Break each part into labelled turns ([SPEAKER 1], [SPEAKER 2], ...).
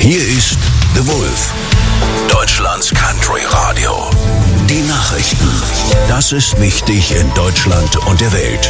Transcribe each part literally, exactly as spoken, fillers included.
[SPEAKER 1] Hier ist The Wolf, Deutschlands Country Radio. Die Nachrichten. Das ist wichtig in Deutschland und der Welt.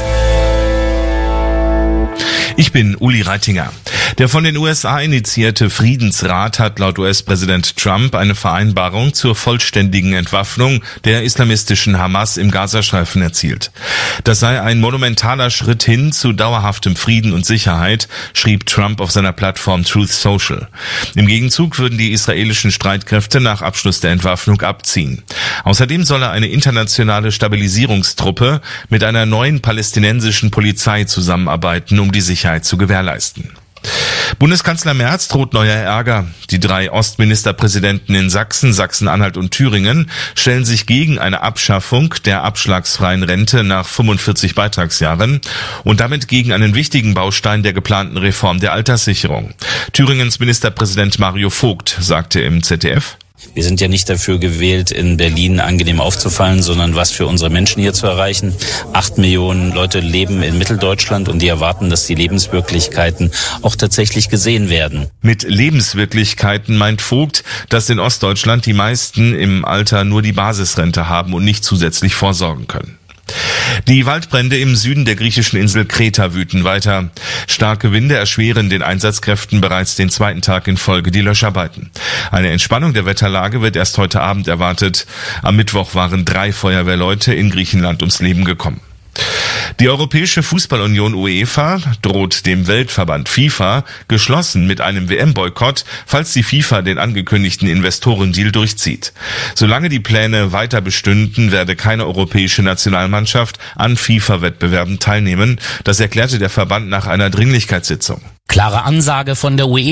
[SPEAKER 2] Ich bin Uli Reitinger. Der von den U S A initiierte Friedensrat hat laut U S-Präsident Trump eine Vereinbarung zur vollständigen Entwaffnung der islamistischen Hamas im Gazastreifen erzielt. Das sei ein monumentaler Schritt hin zu dauerhaftem Frieden und Sicherheit, schrieb Trump auf seiner Plattform Truth Social. Im Gegenzug würden die israelischen Streitkräfte nach Abschluss der Entwaffnung abziehen. Außerdem solle eine internationale Stabilisierungstruppe mit einer neuen palästinensischen Polizei zusammenarbeiten, um die Sicherheit zu gewährleisten. Bundeskanzler Merz droht neuer Ärger. Die drei Ostministerpräsidenten in Sachsen, Sachsen-Anhalt und Thüringen stellen sich gegen eine Abschaffung der abschlagsfreien Rente nach fünfundvierzig Beitragsjahren und damit gegen einen wichtigen Baustein der geplanten Reform der Alterssicherung. Thüringens Ministerpräsident Mario Vogt sagte im Z D F:
[SPEAKER 3] Wir sind ja nicht dafür gewählt, in Berlin angenehm aufzufallen, sondern was für unsere Menschen hier zu erreichen. Acht Millionen Leute leben in Mitteldeutschland und die erwarten, dass die Lebenswirklichkeiten auch tatsächlich gesehen werden.
[SPEAKER 2] Mit Lebenswirklichkeiten meint Vogt, dass in Ostdeutschland die meisten im Alter nur die Basisrente haben und nicht zusätzlich vorsorgen können. Die Waldbrände im Süden der griechischen Insel Kreta wüten weiter. Starke Winde erschweren den Einsatzkräften bereits den zweiten Tag in Folge die Löscharbeiten. Eine Entspannung der Wetterlage wird erst heute Abend erwartet. Am Mittwoch waren drei Feuerwehrleute in Griechenland ums Leben gekommen. Die Europäische Fußballunion UEFA droht dem Weltverband FIFA geschlossen mit einem W M-Boykott, falls die FIFA den angekündigten Investorendeal durchzieht. Solange die Pläne weiter bestünden, werde keine europäische Nationalmannschaft an FIFA-Wettbewerben teilnehmen. Das erklärte der Verband nach einer Dringlichkeitssitzung.
[SPEAKER 4] Klare Ansage von der UEFA.